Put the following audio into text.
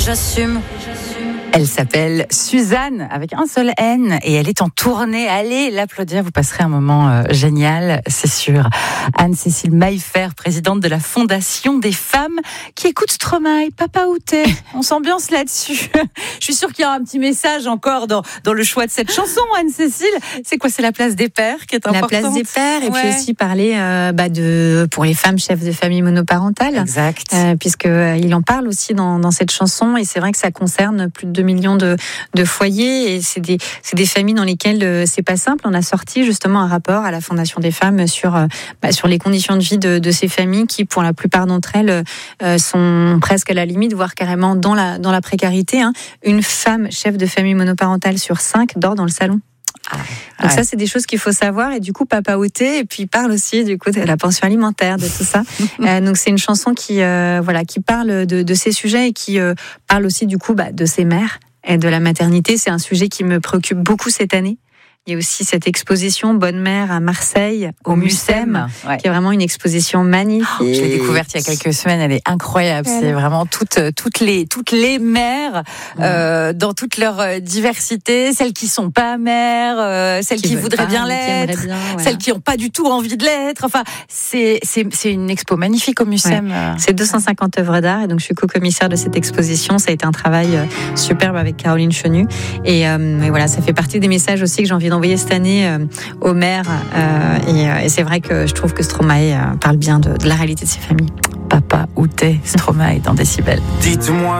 j'assume. Elle s'appelle Suzanne, avec un seul N, et elle est en tournée. Allez l'applaudir, vous passerez un moment génial, c'est sûr. Anne-Cécile Maillefer, présidente de la Fondation des femmes qui écoute Stromae, Papa où t'es. On s'ambiance là-dessus. Je suis sûre qu'il y aura un petit message encore dans le choix de cette chanson, Anne-Cécile. C'est quoi, c'est la place des pères qui est importante? La place des pères, et puis aussi parler pour les femmes chefs de famille monoparentales. Exact. Puisqu'il en parle aussi dans cette chanson, et c'est vrai que ça concerne plus de 2 millions de foyers, et c'est des familles dans lesquelles c'est pas simple. On a sorti justement un rapport à la Fondation des femmes sur les conditions de vie de ces familles qui, pour la plupart d'entre elles, sont presque à la limite, voire carrément dans la précarité. Une femme chef de famille monoparentale sur 5 dort dans le salon. Donc ça, c'est des choses qu'il faut savoir. Et du coup, Papa où t'es, et puis il parle aussi du coup de la pension alimentaire, de tout ça. Donc c'est une chanson qui parle de ces sujets, et qui parle aussi du coup de ces mères et de la maternité. C'est un sujet qui me préoccupe beaucoup cette année. Il y a aussi cette exposition Bonne Mère à Marseille, au Mucem, qui est vraiment une exposition magnifique. Je l'ai découverte il y a quelques semaines, elle est incroyable. C'est vraiment toutes les mères, dans toute leur diversité, celles qui sont pas mères, celles qui voudraient bien l'être, celles qui n'ont pas du tout envie de l'être. Enfin, c'est une expo magnifique au Mucem. C'est 250 œuvres d'art, et donc je suis co-commissaire de cette exposition. Ça a été un travail superbe avec Caroline Chenu, et voilà, ça fait partie des messages aussi que j'ai envie d'envoyer cette année aux mères, et c'est vrai que je trouve que Stromae parle bien de la réalité de ces familles. Papa où t'es, Stromae dans Décibel. Dites-moi